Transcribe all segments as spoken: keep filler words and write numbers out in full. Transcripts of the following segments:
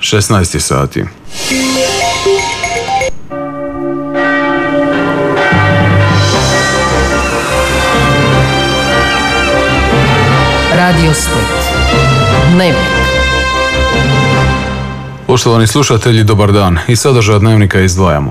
šesnaest sati. Radio Split. Dnevnik. Poštovani slušatelji, dobar dan. Iz sadržaja dnevnika izdvajamo.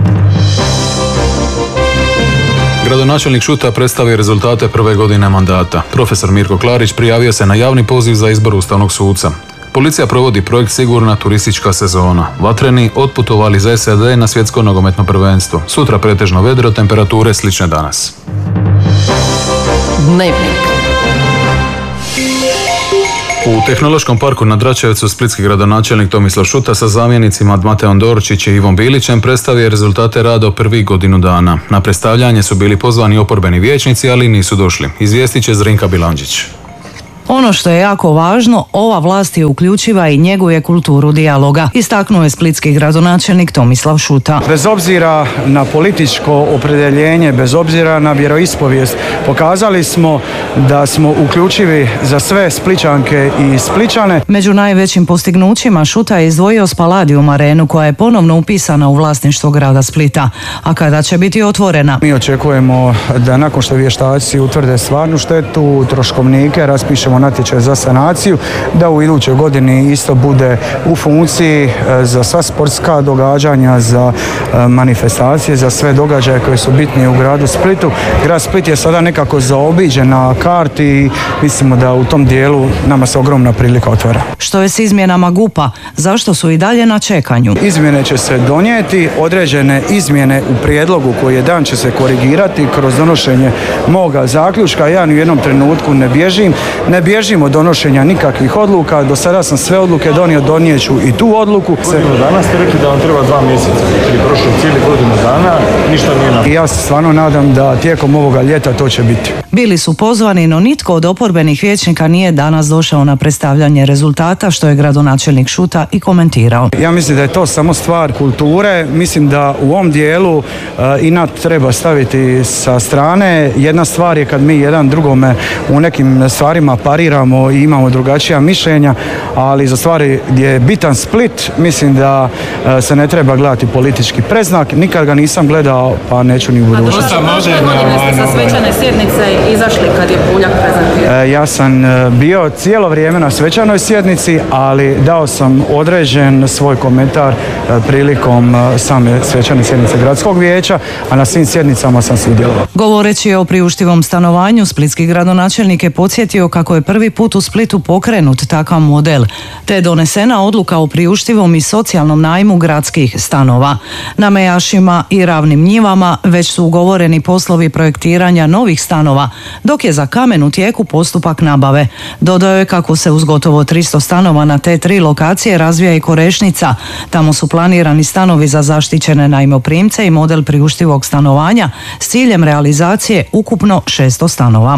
Gradonačelnik Šuta predstavio rezultate prve godine mandata. Profesor Mirko Klarić prijavio se na javni poziv za izbor ustavnog suca. Policija provodi projekt Sigurna turistička sezona. Vatreni otputovali za S A D na svjetsko nogometno prvenstvo. Sutra pretežno vedro, temperature slične danas. Dnevnik. U Tehnološkom parku na Dračevcu splitski gradonačelnik Tomislav Šuta sa zamjenicima Mateom Dorčić i Ivom Bilićem predstavio rezultate rada u prvih godinu dana. Na predstavljanje su bili pozvani oporbeni vijećnici, ali nisu došli. Izvijestit će Zrinka Bilandžić. Ono što je jako važno, ova vlast je uključiva i njeguje kulturu dijaloga, istaknuo je splitski gradonačelnik Tomislav Šuta. Bez obzira na političko opredjeljenje, bez obzira na vjeroispovijest, pokazali smo da smo uključivi za sve Splićanke i Splićane. Među najvećim postignućima Šuta je izdvojio Spaladium arenu koja je ponovno upisana u vlasništvo grada Splita, a kada će biti otvorena. Mi očekujemo da nakon što vještaci utvrde stvarnu štetu, troškovnike, raspišemo natječaj za sanaciju, da u idućoj godini isto bude u funkciji za sva sportska događanja, za manifestacije, za sve događaje koje su bitni u gradu Splitu. Grad Split je sada nekako zaobiđen na karti i mislimo da u tom dijelu nama se ogromna prilika otvara. Što je s izmjenama G U P-a? Zašto su i dalje na čekanju? Izmjene će se donijeti, određene izmjene u prijedlogu koji je dan će se korigirati kroz donošenje moga zaključka. Ja ni u jednom trenutku ne bježim, ne bježim od donošenja nikakvih odluka. Do sada sam sve odluke donio, donijet ću i tu odluku. Godinu dana ste rekli da vam treba dva mjeseca, jer je prošlo cijeli godinu dana, ništa nije napravljeno. I ja se stvarno nadam da tijekom ovoga ljeta to će biti. Bili su pozvani, no nitko od oporbenih vijećnika nije danas došao na predstavljanje rezultata, što je gradonačelnik Šuta i komentirao. Ja mislim da je to samo stvar kulture. Mislim da u ovom dijelu uh, inat treba staviti sa strane. Jedna stvar je kad mi jedan drugome u nekim stvarima pariramo i imamo drugačija mišljenja, ali za stvari gdje je bitan Split, mislim da uh, se ne treba gledati politički predznak. Nikad ga nisam gledao, pa neću ni u budućnosti. A prošle godine ste sa svečane sjednice izašli kad je Puljak prezentirao? Uh, ja sam uh, bio cijelo vrijeme na svečanoj sjednici, ali dao sam određen svoj komentar uh, prilikom uh, same svečane sjednice gradskog vijeća, a na svim sjednicama sam sudjelovao. Govoreći o priuštivom stanovanju, splitski gradonačelnik je podsjetio kako je prvi put u Splitu pokrenut takav model, te je donesena odluka o priuštivom i socijalnom najmu gradskih stanova. Na Mejašima i Ravnim njivama već su ugovoreni poslovi projektiranja novih stanova, dok je za Kamen u tijeku postupak nabave. Dodao je kako se uz gotovo tristo stanova na te tri lokacije razvija i Korešnica. Tamo su planirani stanovi za zaštićene najmoprimce i model priuštivog stanovanja s ciljem realizacije ukupno šesto stanova.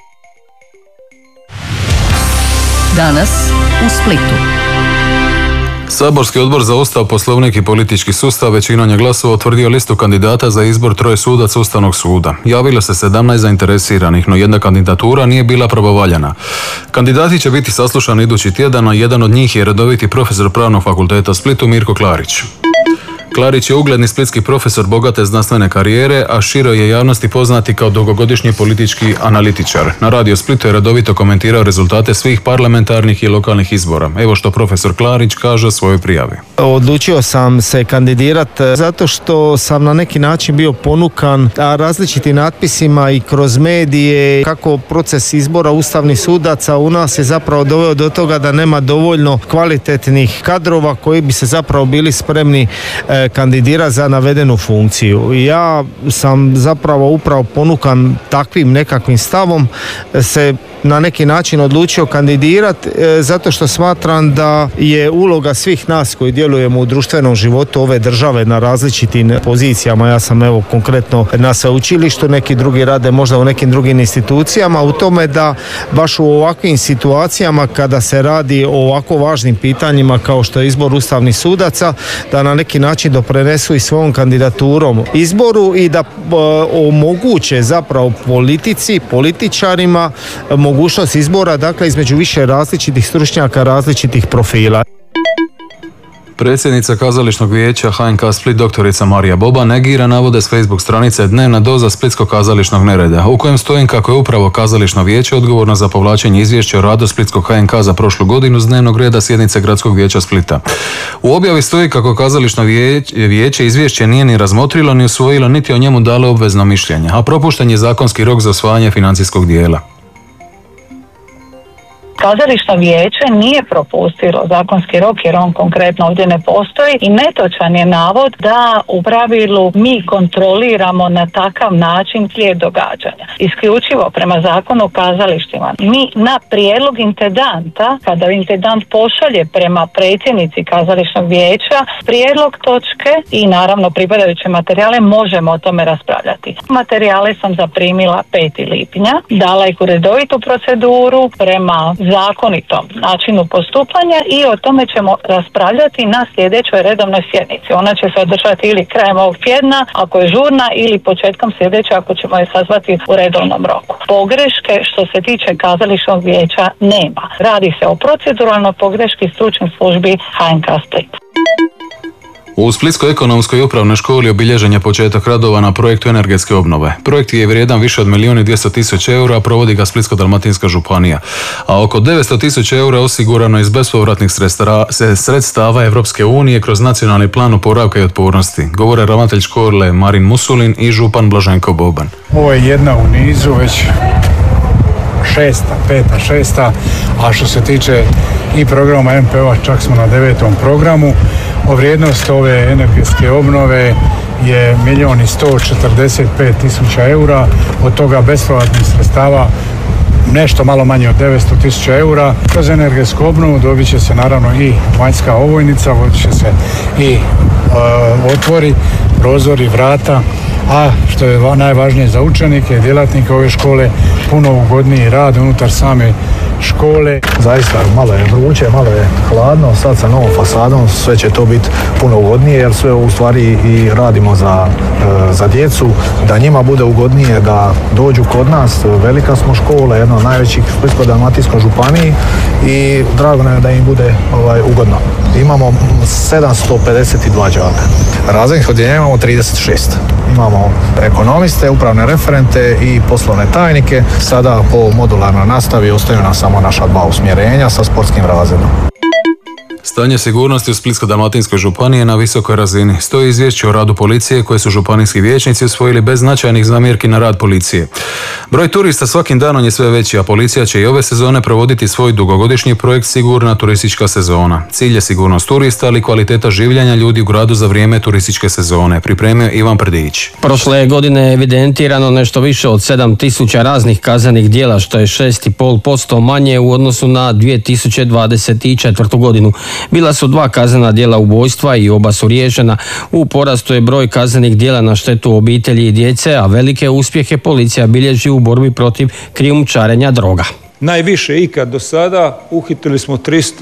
Danas u Splitu. Saborski odbor za Ustav, Poslovnik i politički sustav većinom je glasova utvrdio listu kandidata za izbor troje sudaca Ustavnog suda. Javilo se sedamnaest zainteresiranih, no jedna kandidatura nije bila pravovaljana. Kandidati će biti saslušani idući tjedan, a jedan od njih je redoviti profesor Pravnog fakulteta u Splitu Mirko Klarić. Klarić je ugledni splitski profesor bogate znanstvene karijere, a široj je javnosti poznati kao dugogodišnji politički analitičar. Na Radio Splitu je redovito komentirao rezultate svih parlamentarnih i lokalnih izbora. Evo što profesor Klarić kaže o svojoj prijavi. Odlučio sam se kandidirati zato što sam na neki način bio ponukan različitim natpisima i kroz medije kako proces izbora ustavnih sudaca u nas je zapravo doveo do toga da nema dovoljno kvalitetnih kadrova koji bi se zapravo bili spremni kandidira za navedenu funkciju. Ja sam zapravo upravo ponukan takvim nekakvim stavom se na neki način odlučio kandidirati zato što smatram da je uloga svih nas koji djelujemo u društvenom životu ove države na različitim pozicijama. Ja sam evo konkretno na sveučilištu, neki drugi rade možda u nekim drugim institucijama, u tome da baš u ovakvim situacijama kada se radi o ovako važnim pitanjima kao što je izbor ustavnih sudaca, da na neki način doprinesu i svojom kandidaturom izboru i da omoguće zapravo politici, političarima mogućnost izbora, dakle između više različitih stručnjaka, različitih profila. Predsjednica kazališnog vijeća H N K Split doktorica Marija Boba negira navode s Facebook stranice Dnevna doza splitskog kazališnog nereda, u kojem stoji kako je upravo kazališno vijeće odgovorno za povlačenje izvješća o radu splitskog H N K za prošlu godinu s dnevnog reda sjednice Gradskog vijeća Splita. U objavi stoji kako kazališno vijeće izvješće nije ni razmotrilo ni usvojilo niti o njemu dalo obvezno mišljenje, a propušten je zakonski rok za usvajanje financijskog dijela. Kazališno vijeće nije propustilo zakonski rok jer on konkretno ovdje ne postoji i netočan je navod da u pravilu mi kontroliramo na takav način slijed događanja. Isključivo prema zakonu o kazalištima. Mi na prijedlog intendanta, kada intendant pošalje prema predsjednici kazališnog vijeća prijedlog točke i naravno pripadajuće materijale, možemo o tome raspravljati. Materijale sam zaprimila peti lipnja, dala ih u redovitu proceduru prema zakonitom načinu postupanja i o tome ćemo raspravljati na sljedećoj redovnoj sjednici. Ona će se održati ili krajem ovog tjedna ako je žurna ili početkom sljedeće ako ćemo je sazvati u redovnom roku. Pogreške što se tiče kazališnog vijeća nema. Radi se o proceduralnoj pogreški stručnih službi H N K Split. U Splitskoj ekonomskoj i upravnoj školi obilježen je početak radova na projektu energetske obnove. Projekt je vrijedan više od milijun i dvjesto tisuća eura, provodi ga Splitsko-dalmatinska županija, a oko devetsto tisuća eura osigurano iz bespovratnih sredstava Europske unije kroz nacionalni plan oporavka i otpornosti, govore ravnatelj škole Marin Musulin i župan Blaženko Boban. Ovo je jedna u nizu, već šesta, peta, šesta, a što se tiče i programa M P O-a čak smo na devetom programu. O vrijednost ove energetske obnove je milijun i sto četrdeset pet tisuća eura, od toga bespovratnih sredstava nešto malo manje od devetsto tisuća eura. Kroz energetsku obnovu dobit će se naravno i vanjska ovojnica, vodit će se i e, otvori, prozori, vrata, a što je najvažnije za učenike i djelatnike ove škole, puno ugodniji rad unutar same škole. Zaista malo je vruće, malo je hladno, sad sa novom fasadom sve će to biti puno ugodnije jer sve u stvari i radimo za, za djecu, da njima bude ugodnije da dođu kod nas. Velika smo škola, jedna od najvećih u Splitsko-dalmatinskoj županiji i drago nam je da im bude ovaj, ugodno. Imamo sedamsto pedeset dva đaka. Razrednih odjeljenja imamo trideset šest. Imamo ekonomiste, upravne referente i poslovne tajnike. Sada po modularnoj nastavi ostaju nam samo naša dva usmjerenja sa sportskim razredom. Stanje sigurnosti u Splitsko-dalmatinskoj županiji je na visokoj razini. Stoji izvješće o radu policije koje su županijski vijećnici usvojili bez značajnih zamjerki na rad policije. Broj turista svakim danom je sve veći, a policija će i ove sezone provoditi svoj dugogodišnji projekt Sigurna turistička sezona. Cilj je sigurnost turista, ali kvaliteta življenja ljudi u gradu za vrijeme turističke sezone, pripremio Ivan Prdić. Prošle godine je evidentirano nešto više od sedam tisuća raznih kaznenih djela, što je šest zarez pet posto manje u odnosu na dvije tisuće dvadeset četvrtu godinu. Bila su dva kaznena djela ubojstva i oba su riješena. U porastu je broj kaznenih djela na štetu obitelji i djece, a velike uspjehe policija bilježi u borbi protiv krijumčarenja droga. Najviše ikad do sada uhitili smo tristo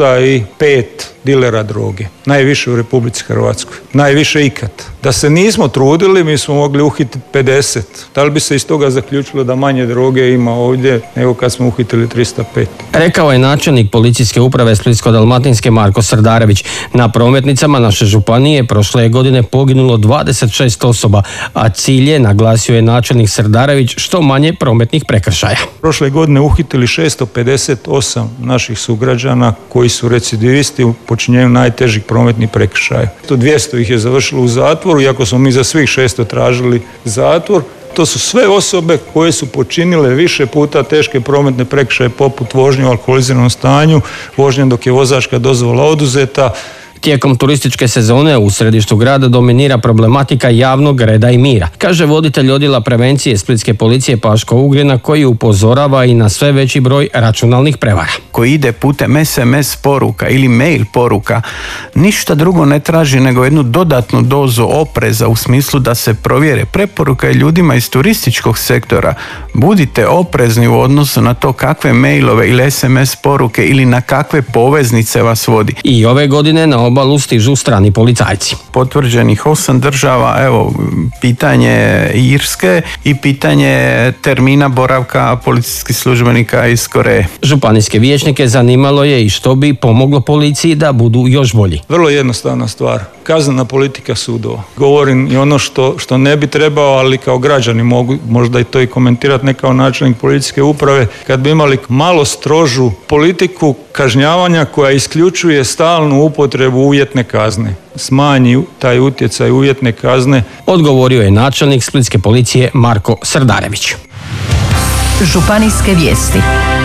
pet dilera droge. Najviše u Republici Hrvatskoj. Najviše ikad. Da se nismo trudili, mi smo mogli uhititi pedeset. Da li bi se iz toga zaključilo da manje droge ima ovdje nego kad smo uhitili tristo pet? Rekao je načelnik policijske uprave Splitsko-dalmatinske Marko Srdarević. Na prometnicama naše županije prošle je godine poginulo dvadeset šest osoba, a cilj je, naglasio je načelnik Srdarević, što manje prometnih prekršaja. Prošle godine uhitili šesto pedeset osam naših sugrađana koji su recidivisti u počinjenju najtežih prometnih prekršaja. dvjesto ih je završilo u zatvoru, iako smo mi za svih šesto tražili zatvor. To su sve osobe koje su počinile više puta teške prometne prekršaje poput vožnje u alkoholiziranom stanju, vožnje dok je vozačka dozvola oduzeta. Tijekom turističke sezone u središtu grada dominira problematika javnog reda i mira, kaže voditelj odjela prevencije Splitske policije Paško Ugrina, koji upozorava i na sve veći broj računalnih prevara. Koji ide putem es em es poruka ili mail poruka, ništa drugo ne traži nego jednu dodatnu dozu opreza u smislu da se provjere. Preporuka je ljudima iz turističkog sektora: budite oprezni u odnosu na to kakve mailove ili es em es poruke ili na kakve poveznice vas vodi. I ove godine na obalu stižu strani policajci. Potvrđenih osam država, evo, pitanje Irske i pitanje termina boravka policijskih službenika iz Koreje. Županijske vijećnike zanimalo je i što bi pomoglo policiji da budu još bolji. Vrlo jednostavna stvar. Kaznena politika sudova. Govorim i ono što, što ne bi trebao, ali kao građani mogu možda i to i komentirati, ne kao načelnik policijske uprave, kad bi imali malo strožu politiku kažnjavanja koja isključuje stalnu upotrebu uvjetne kazne. Smanji taj utjecaj uvjetne kazne. Odgovorio je načelnik splitske policije Marko Srdarević. Županijske vijesti.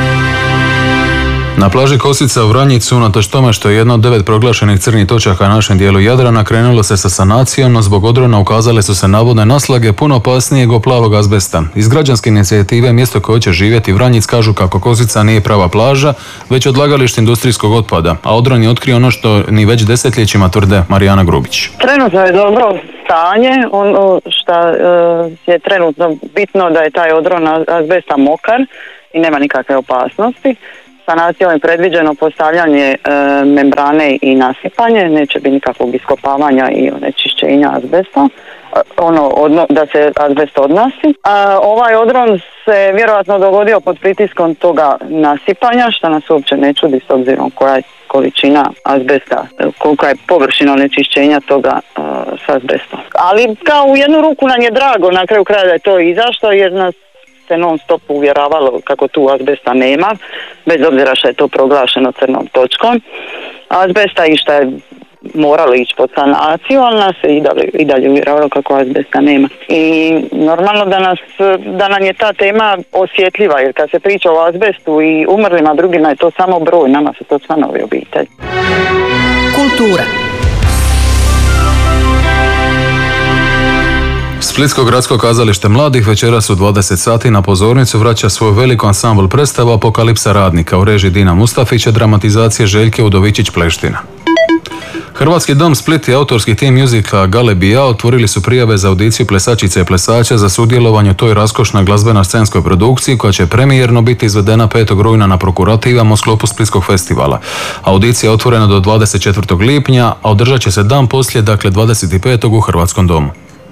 Na plaži Kosica u Vranjicu, unatoč tome što je jedna od devet proglašenih crnih točaka na našem dijelu Jadrana, krenulo se sa sanacijom, no zbog odrona ukazale su se navodne naslage puno opasnijeg od plavog azbesta. Iz građanske inicijative Mjesto koje će živjeti Vranjic kažu kako Kosica nije prava plaža, već odlagalište industrijskog otpada, a odron je otkrio ono što ni već desetljećima tvrde Marijana Grubić. Trenutno je dobro stanje, ono što je trenutno bitno da je taj odron azbesta mokar i nema nikakve opasnosti. Sanacijom je predviđeno postavljanje e, membrane i nasipanje, neće biti nikakvog iskopavanja i onečišćenja azbesta, ono, odno, da se azbest odnosi. A, ovaj odron se vjerojatno dogodio pod pritiskom toga nasipanja, što nas uopće ne čudi s obzirom koja je količina azbesta, kolika je površina onečišćenja toga uh, s azbestom. Ali kao u jednu ruku nam je drago na kraju kraja da je to izašlo, jer nas se non stop uvjeravalo kako tu azbesta nema, bez obzira što je to proglašeno crnom točkom. Azbesta i što je moralo ići pod sanaciju, ali nas se i dalje, i dalje uvjeravalo kako azbesta nema. I normalno da, nas, da nam je ta tema osjetljiva, jer kad se priča o azbestu i umrlima, drugima je to samo broj, nama su to članovi obitelji. Kultura. Splitsko gradsko kazalište mladih večeras u dvadeset sati na pozornicu vraća svoj veliko ansambl predstava Apokalipsa radnika u režiji Dina Mustafića, dramatizacije Željke Udovičić-Pleština. Hrvatski dom Split i autorski tim muzika Galeb i ja otvorili su prijave za audiciju plesačice i plesača za sudjelovanje u toj raskošnoj glazbeno scenskoj produkciji koja će premijerno biti izvedena petog rujna na Prokurativama u sklopu Splitskog festivala. Audicija je otvorena do dvadeset četvrtog lipnja, a održat će se dan poslije, dakle dvadeset petog u Hrvatskom domu.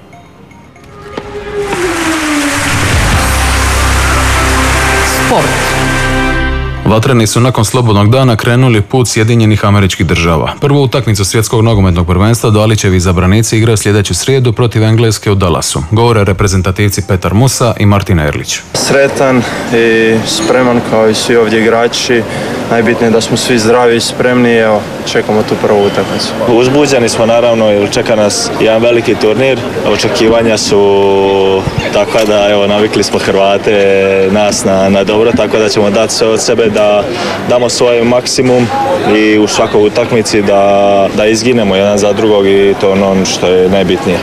Sport. Vatreni su nakon slobodnog dana krenuli put Sjedinjenih Američkih Država. Prvu utakmicu svjetskog nogometnog prvenstva Dalićevi izabranici igraju sljedeću srijedu protiv Engleske u Dallasu. Govore reprezentativci Petar Musa i Martin Erlić. Sretan i spreman kao i svi ovdje igrači. Najbitnije je da smo svi zdravi i spremni, evo, čekamo tu prvu utakmicu. Uzbuđeni smo naravno jer čeka nas jedan veliki turnir. Očekivanja su takva da, evo, navikli smo Hrvate, nas na, na dobro, tako da ćemo dati sve od sebe da damo svoj maksimum i u svakoj utakmici da, da izginemo jedan za drugog i to je ono što je najbitnije.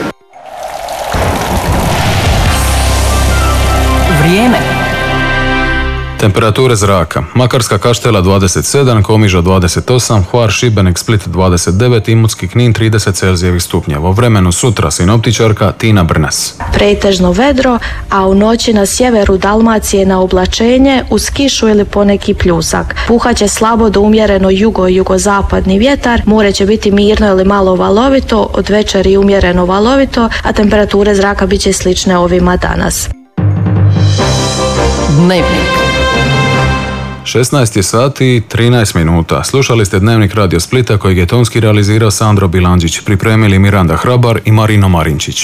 Vrijeme. Temperature zraka. Makarska, Kaštela dvadeset sedam, Komiža dvadeset osam, Hvar, Šibenik, Split dvadeset devet, Imotski, Knin trideset celzijevih stupnjeva. U vremenu sutra sinoptičarka Tina Brnas. Pretežno vedro, a u noći na sjeveru Dalmacije na oblačenje uz kišu ili poneki pljusak. Puhaće slabo do umjereno jugo i jugozapadni vjetar, more će biti mirno ili malo valovito, od večeri umjereno valovito, a temperature zraka bit će slične ovima danas. Dnevnik. šesnaest je sati i trinaest minuta. Slušali ste Dnevnik Radio Splita kojeg je tonski realizirao Sandro Bilandžić, pripremili Miranda Hrabar i Marino Marinčić.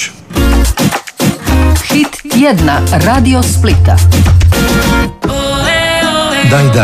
Hit tjedna Radio Splita. Daj, daj.